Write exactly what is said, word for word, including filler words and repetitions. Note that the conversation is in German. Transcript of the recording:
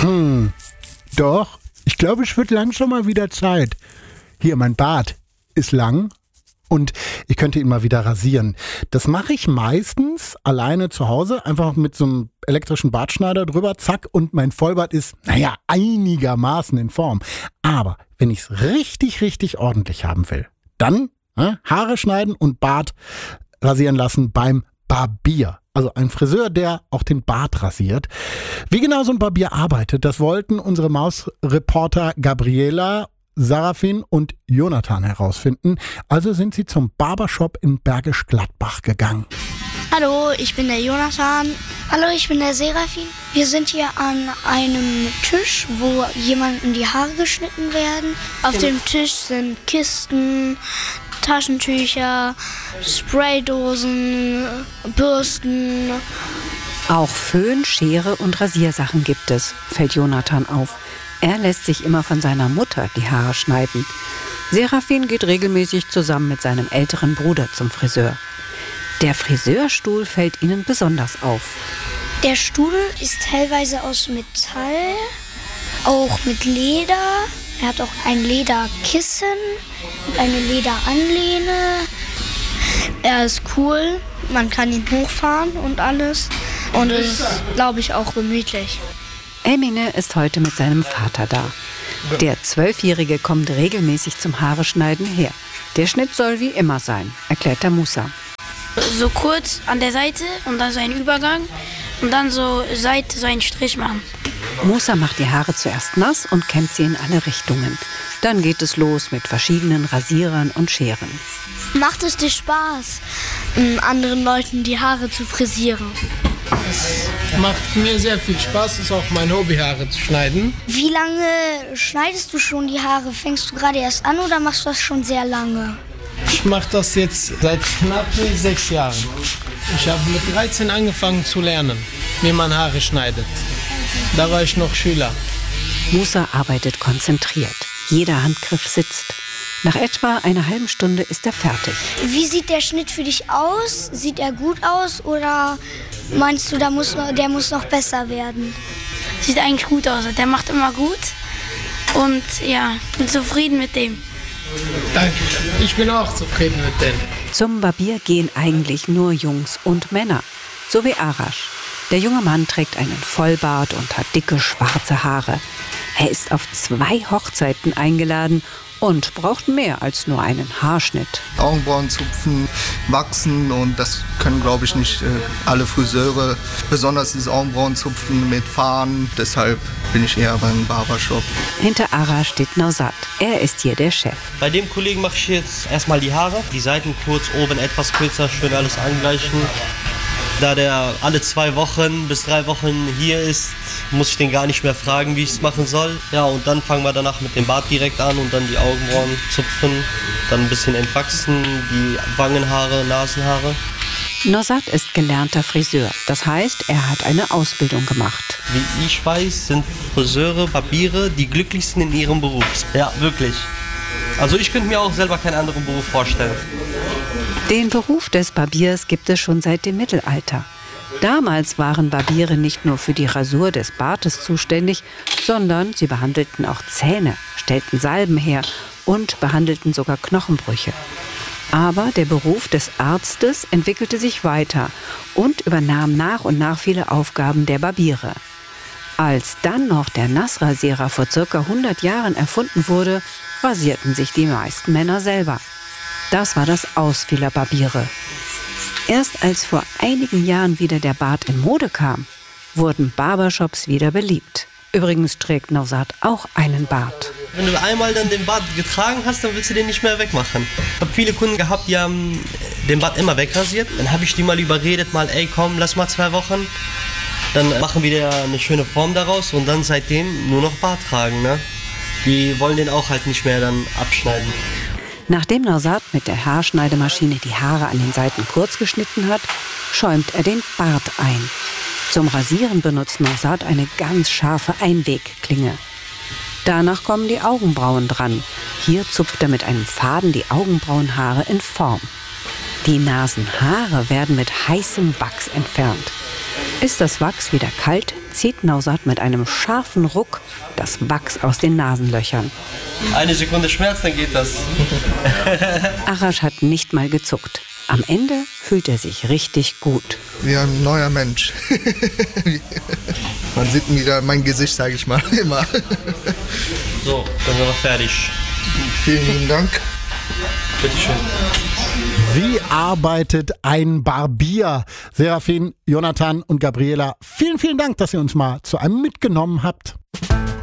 Hm, doch, ich glaube, es wird langsam mal wieder Zeit. Hier, mein Bart ist lang und ich könnte ihn mal wieder rasieren. Das mache ich meistens alleine zu Hause, einfach mit so einem elektrischen Bartschneider drüber, zack, und mein Vollbart ist, naja, einigermaßen in Form. Aber wenn ich es richtig, richtig ordentlich haben will, dann äh, Haare schneiden und Bart rasieren lassen beim Barbier. Also ein Friseur, der auch den Bart rasiert. Wie genau so ein Barbier arbeitet, das wollten unsere Mausreporter Gabriela, Sarafin und Jonathan herausfinden. Also sind sie zum Barbershop in Bergisch Gladbach gegangen. Hallo, ich bin der Jonathan. Hallo, ich bin der Serafin. Wir sind hier an einem Tisch, wo jemandem die Haare geschnitten werden. Auf dem Tisch sind Kisten, Taschentücher, Spraydosen, Bürsten. Auch Föhn, Schere und Rasiersachen gibt es, fällt Jonathan auf. Er lässt sich immer von seiner Mutter die Haare schneiden. Serafin geht regelmäßig zusammen mit seinem älteren Bruder zum Friseur. Der Friseurstuhl fällt ihnen besonders auf. Der Stuhl ist teilweise aus Metall, auch mit Leder. Er hat auch ein Lederkissen und eine Lederanlehne. Er ist cool, man kann ihn hochfahren und alles. Und es ist, glaube ich, auch gemütlich. Emine ist heute mit seinem Vater da. Der Zwölfjährige kommt regelmäßig zum Haareschneiden her. Der Schnitt soll wie immer sein, erklärt der Musa. So kurz an der Seite und dann so ein Übergang und dann so Seite so einen Strich machen. Musa macht die Haare zuerst nass und kämmt sie in alle Richtungen. Dann geht es los mit verschiedenen Rasierern und Scheren. Macht es dir Spaß, anderen Leuten die Haare zu frisieren? Es macht mir sehr viel Spaß, es ist auch mein Hobby, Haare zu schneiden. Wie lange schneidest du schon die Haare? Fängst du gerade erst an oder machst du das schon sehr lange? Ich mache das jetzt seit knapp sechs Jahren. Ich habe mit dreizehn angefangen zu lernen, wie man Haare schneidet. Da war ich noch Schüler. Musa arbeitet konzentriert. Jeder Handgriff sitzt. Nach etwa einer halben Stunde ist er fertig. Wie sieht der Schnitt für dich aus? Sieht er gut aus oder meinst du, der muss, der muss noch besser werden? Sieht eigentlich gut aus. Der macht immer gut. Und ja, bin zufrieden mit dem. Danke. Ich bin auch zufrieden mit dem. Zum Barbier gehen eigentlich nur Jungs und Männer. So wie Arash. Der junge Mann trägt einen Vollbart und hat dicke schwarze Haare. Er ist auf zwei Hochzeiten eingeladen und braucht mehr als nur einen Haarschnitt. Augenbrauen zupfen, wachsen und das können, glaube ich, nicht äh, alle Friseure. Besonders dieses Augenbrauenzupfen mit Fahren. Deshalb bin ich eher beim Barbershop. Hinter Arash steht Nausat. Er ist hier der Chef. Bei dem Kollegen mache ich jetzt erstmal die Haare. Die Seiten kurz, oben etwas kürzer, schön alles angleichen. Da der alle zwei Wochen bis drei Wochen hier ist, muss ich den gar nicht mehr fragen, wie ich es machen soll. Ja, und dann fangen wir danach mit dem Bart direkt an und dann die Augenbrauen zupfen, dann ein bisschen entwachsen, die Wangenhaare, Nasenhaare. Nausat ist gelernter Friseur. Das heißt, er hat eine Ausbildung gemacht. Wie ich weiß, sind Friseure, Barbiere die glücklichsten in ihrem Beruf. Ja, wirklich. Also ich könnte mir auch selber keinen anderen Beruf vorstellen. Den Beruf des Barbiers gibt es schon seit dem Mittelalter. Damals waren Barbiere nicht nur für die Rasur des Bartes zuständig, sondern sie behandelten auch Zähne, stellten Salben her und behandelten sogar Knochenbrüche. Aber der Beruf des Arztes entwickelte sich weiter und übernahm nach und nach viele Aufgaben der Barbiere. Als dann noch der Nassrasierer vor circa hundert Jahren erfunden wurde, rasierten sich die meisten Männer selber. Das war das Aus vieler Barbiere. Erst als vor einigen Jahren wieder der Bart in Mode kam, wurden Barbershops wieder beliebt. Übrigens trägt Nausat auch einen Bart. Wenn du einmal dann den Bart getragen hast, dann willst du den nicht mehr wegmachen. Ich habe viele Kunden gehabt, die haben den Bart immer wegrasiert. Dann habe ich die mal überredet, mal, ey komm, lass mal zwei Wochen. Dann machen wir wieder eine schöne Form daraus und dann seitdem nur noch Bart tragen. Ne? Die wollen den auch halt nicht mehr dann abschneiden. Nachdem Nausat mit der Haarschneidemaschine die Haare an den Seiten kurz geschnitten hat, schäumt er den Bart ein. Zum Rasieren benutzt Nausat eine ganz scharfe Einwegklinge. Danach kommen die Augenbrauen dran. Hier zupft er mit einem Faden die Augenbrauenhaare in Form. Die Nasenhaare werden mit heißem Wachs entfernt. Ist das Wachs wieder kalt, zieht Nausat mit einem scharfen Ruck das Wachs aus den Nasenlöchern. Eine Sekunde Schmerz, dann geht das. Arash hat nicht mal gezuckt. Am Ende fühlt er sich richtig gut. Wie ein neuer Mensch. Man sieht wieder mein Gesicht, sage ich mal, immer. So, dann sind wir fertig. Vielen lieben Dank. Bitteschön. Wie arbeitet ein Barbier? Serafin, Jonathan und Gabriela, vielen, vielen Dank, dass ihr uns mal zu einem mitgenommen habt.